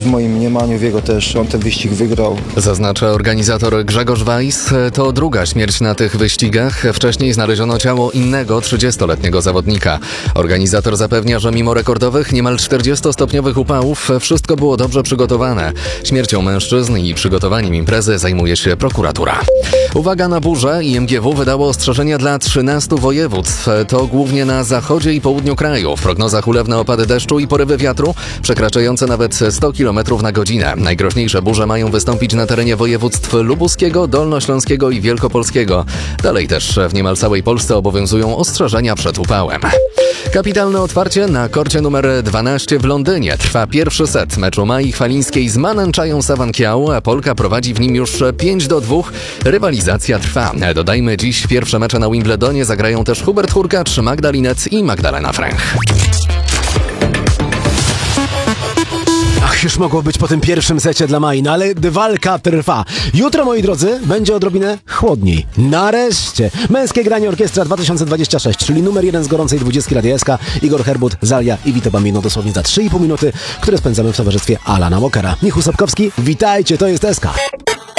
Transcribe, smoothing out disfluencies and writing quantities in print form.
moim mniemaniu, w jego też. On ten wyścig wygrał. Zaznacza organizator Grzegorz Weiss. To druga śmierć na tych wyścigach. Wcześniej znaleziono ciało innego 30-letniego zawodnika. Organizator zapewnia, że mimo rekordowych, niemal 40-stopniowych upałów wszystko było dobrze przygotowane. Śmiercią mężczyzn i przygotowaniem imprezy zajmuje się prokuratura. Uwaga na burzę. IMGW wydało ostrzeżenia dla 13 województw. To głównie na zachodzie i południu kraju. W prognozach ulewne opady deszczu i porywy wiatru przekraczające nawet 100 km na godzinę. Najgroźniejsze burze mają wystąpić na terenie województw lubuskiego, dolnośląskiego i wielkopolskiego. Dalej też w niemal całej Polsce obowiązują ostrzeżenia przed upałem. Kapitalne otwarcie na korcie numer 12 w Londynie. Trwa pierwszy set meczu Mai Chwalińskiej z Manęczają Sawankiał, a Polka prowadzi w nim już 5-2. Rywalizacja trwa. Dodajmy, dziś pierwsze mecze na Wimbledonie zagrają też Hubert Hurkacz, Magda Linec i Magdalena Fręch. Ach, już mogło być po tym pierwszym secie dla Mai, no ale walka trwa. Jutro, moi drodzy, będzie odrobinę chłodniej. Nareszcie! Męskie granie Orkiestra 2026, czyli numer 1 z gorącej 20 Radia SK. Igor Herbut, Zalia i Vito Bambino dosłownie za 3,5 minuty, które spędzamy w towarzystwie Alana Walkera. Michał Sapkowski, witajcie, to jest SK.